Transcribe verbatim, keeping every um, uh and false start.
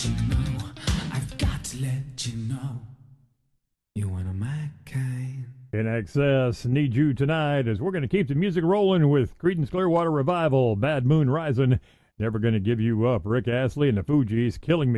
let you know. I've got to let you know. You're one of my kind. In Excess, Need You Tonight, as we're going to keep the music rolling with Creedence Clearwater Revival, Bad Moon Rising, Never Gonna Give You Up, Rick Astley and the Fugees, Killing Me.